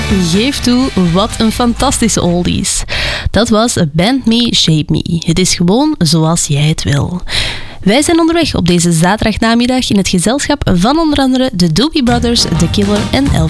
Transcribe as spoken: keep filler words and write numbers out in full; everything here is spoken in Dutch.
Geef toe, wat een fantastische oldies. Dat was Bend Me, Shape Me. Het is gewoon zoals jij het wil. Wij zijn onderweg op deze zaterdagnamiddag in het gezelschap van onder andere de Doobie Brothers, The Killer en Elvis